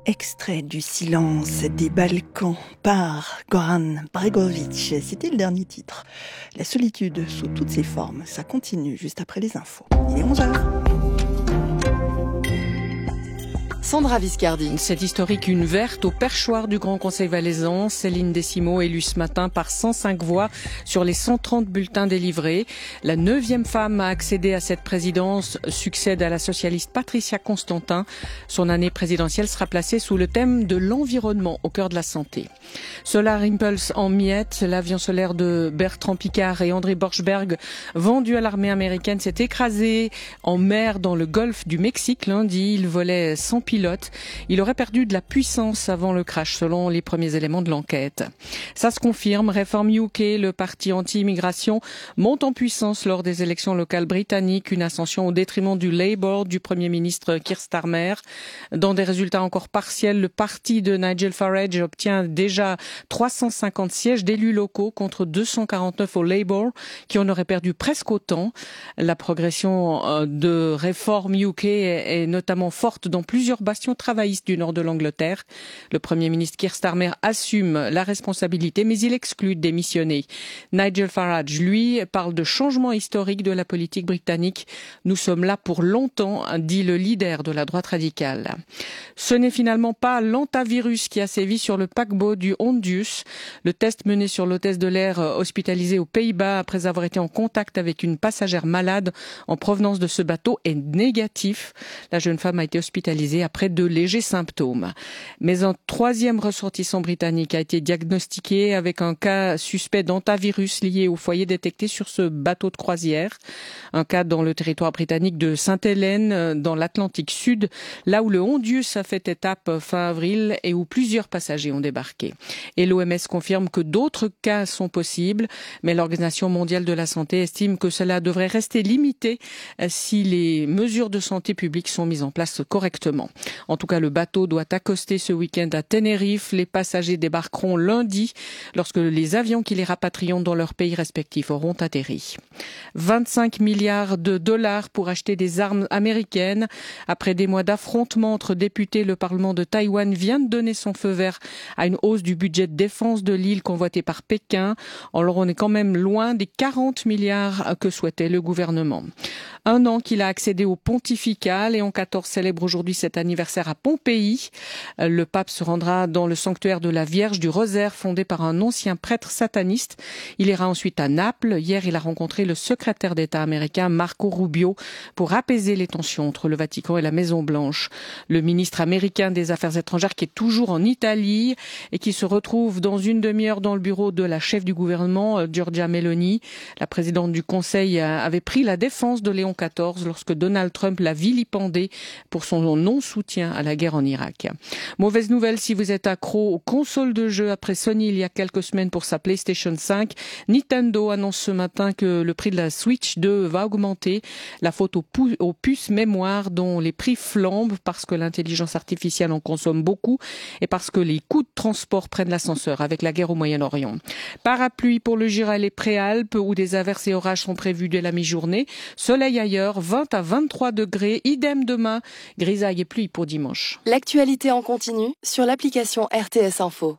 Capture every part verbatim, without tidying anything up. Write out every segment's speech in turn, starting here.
Extrait du Silence des Balkans par Goran Bregovic. C'était le dernier titre. La solitude sous toutes ses formes, ça continue juste après les infos. Il est onze heures. Sandra Viscardi. Cette historique une verte au perchoir du Grand Conseil valaisan. Céline Décimo élue ce matin par cent cinq voix sur les cent trente bulletins délivrés. La neuvième femme à accéder à cette présidence succède à la socialiste Patricia Constantin. Son année présidentielle sera placée sous le thème de l'environnement au cœur de la santé. Solar Impulse en miettes, l'avion solaire de Bertrand Piccard et André Borschberg vendu à l'armée américaine s'est écrasé en mer dans le golfe du Mexique lundi. Il volait sans pilote. Il aurait perdu de la puissance avant le crash, selon les premiers éléments de l'enquête. Ça se confirme. Reform U K, le parti anti-immigration, monte en puissance lors des élections locales britanniques. Une ascension au détriment du Labour, du Premier ministre Keir Starmer. Dans des résultats encore partiels, le parti de Nigel Farage obtient déjà trois cent cinquante sièges d'élus locaux contre deux cent quarante-neuf au Labour, qui en aurait perdu presque autant. La progression de Reform U K est notamment forte dans plusieurs bastion travailliste du nord de l'Angleterre. Le Premier ministre Keir Starmer assume la responsabilité, mais il exclut de démissionner. Nigel Farage, lui, parle de changement historique de la politique britannique. Nous sommes là pour longtemps, dit le leader de la droite radicale. Ce n'est finalement pas l'antavirus qui a sévi sur le paquebot du Hondius. Le test mené sur l'hôtesse de l'air hospitalisée aux Pays-Bas après avoir été en contact avec une passagère malade en provenance de ce bateau est négatif. La jeune femme a été hospitalisée après de légers symptômes. Mais un troisième ressortissant britannique a été diagnostiqué avec un cas suspect d'antavirus lié au foyer détecté sur ce bateau de croisière. Un cas dans le territoire britannique de Sainte-Hélène, dans l'Atlantique Sud, là où le Hondius a fait étape fin avril et où plusieurs passagers ont débarqué. Et l'O M S confirme que d'autres cas sont possibles, mais l'Organisation mondiale de la santé estime que cela devrait rester limité si les mesures de santé publique sont mises en place correctement. En tout cas, le bateau doit accoster ce week-end à Tenerife. Les passagers débarqueront lundi lorsque les avions qui les rapatrieront dans leurs pays respectifs auront atterri. vingt-cinq milliards de dollars pour acheter des armes américaines. Après des mois d'affrontements entre députés, le Parlement de Taïwan vient de donner son feu vert à une hausse du budget de défense de l'île convoité par Pékin. Alors on est quand même loin des quarante milliards que souhaitait le gouvernement. Un an qu'il a accédé au pontifical. Léon quatorze célèbre aujourd'hui cet anniversaire à Pompéi. Le pape se rendra dans le sanctuaire de la Vierge du Rosaire, fondé par un ancien prêtre sataniste. Il ira ensuite à Naples. Hier, il a rencontré le secrétaire d'État américain Marco Rubio pour apaiser les tensions entre le Vatican et la Maison-Blanche. Le ministre américain des Affaires étrangères qui est toujours en Italie et qui se retrouve dans une demi-heure dans le bureau de la chef du gouvernement, Giorgia Meloni. La présidente du Conseil avait pris la défense de Léon quatorze lorsque Donald Trump l'a vilipendé pour son non-soutien à la guerre en Irak. Mauvaise nouvelle si vous êtes accro aux consoles de jeux après Sony il y a quelques semaines pour sa PlayStation cinq. Nintendo annonce ce matin que le prix de la Switch deux va augmenter. La faute aux, pu- aux puces mémoire dont les prix flambent parce que l'intelligence artificielle en consomme beaucoup et parce que les coûts de transport prennent l'ascenseur avec la guerre au Moyen-Orient. Parapluie pour le Jura et les Préalpes où des averses et orages sont prévus dès la mi-journée. Soleil ailleurs, vingt à vingt-trois degrés. Idem demain, grisaille et pluie pour dimanche. L'actualité en continu sur l'application R T S Info.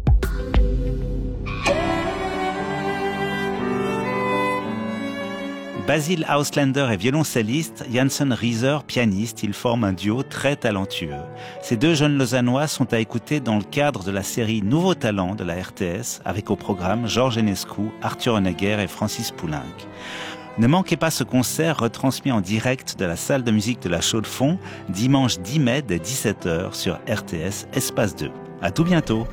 Basil Auslander est violoncelliste, Janssen Rieser pianiste. Ils forment un duo très talentueux. Ces deux jeunes Lausannois sont à écouter dans le cadre de la série Nouveaux Talents de la R T S, avec au programme Georges Enescu, Arthur Honegger et Francis Poulenc. Ne manquez pas ce concert retransmis en direct de la salle de musique de la Chaux-de-Fonds, dimanche dix mai dès dix-sept heures sur R T S Espace deux. À tout bientôt.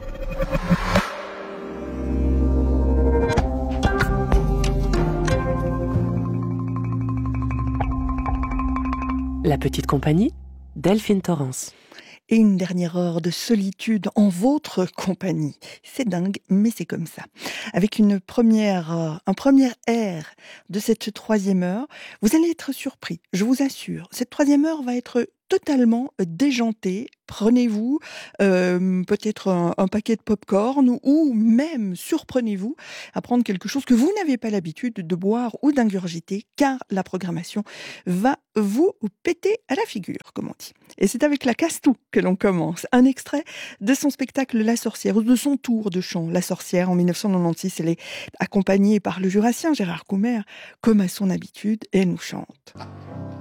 La petite compagnie, Delphine Torrance. Et une dernière heure de solitude en votre compagnie. C'est dingue, mais c'est comme ça. Avec une première, euh, un premier air de cette troisième heure, vous allez être surpris, je vous assure. Cette troisième heure va être totalement déjanté. Prenez-vous euh, peut-être un, un paquet de pop-corn ou même surprenez-vous à prendre quelque chose que vous n'avez pas l'habitude de boire ou d'ingurgiter, car la programmation va vous péter à la figure, comme on dit. Et c'est avec la Castou que l'on commence. Un extrait de son spectacle La Sorcière, ou de son tour de chant La Sorcière en dix-neuf cent quatre-vingt-seize. Elle est accompagnée par le jurassien Gérard Coumer, comme à son habitude, et elle nous chante.